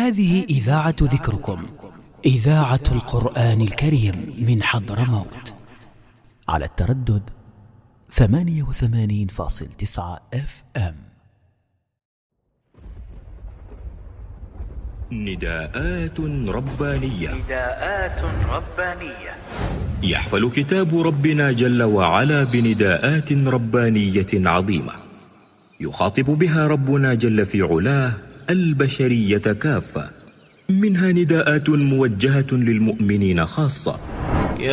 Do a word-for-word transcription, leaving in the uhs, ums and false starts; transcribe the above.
هذه إذاعة ذكركم، إذاعة القرآن الكريم من حضرموت، على التردد ثمانية وثمانين فاصل تسعة اف ام. نداءات ربانية. نداءات ربانية. يحفل كتاب ربنا جل وعلا بنداءات ربانية عظيمة، يخاطب بها ربنا جل في علاه البشرية كافة. منها نداءات موجهة للمؤمنين خاصة،